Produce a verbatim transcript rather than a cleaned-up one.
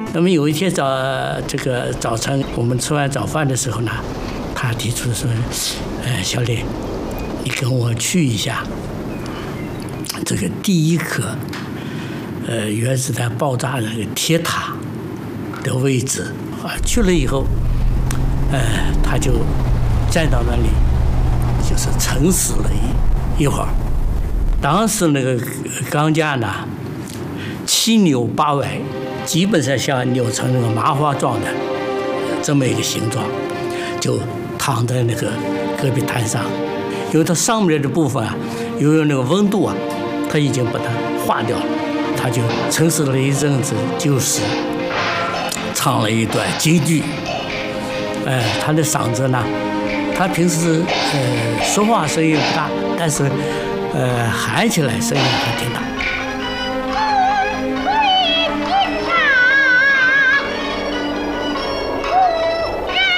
那么有一天早这个早晨，我们吃完早饭的时候呢，他提出说：“呃，小李，你跟我去一下这个第一颗呃原子弹爆炸的那个铁塔的位置啊。”去了以后，呃，他就站到那里，就是沉思了一一会儿。当时那个钢架呢，七扭八歪，基本上像扭成那个麻花状的这么一个形状，就躺在那个戈壁滩上。因为它上面的部分啊，由于那个温度啊，它已经把它化掉了。他就沉思了一阵子，就是唱了一段京剧。呃，他的嗓子呢，他平时呃说话声音不大，但是呃喊起来声音还挺